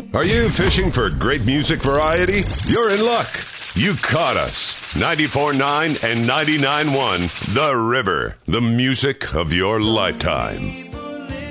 Are you fishing for great music variety? You're in luck. You caught us. 94.9 and 99.1 The River, the music of your lifetime.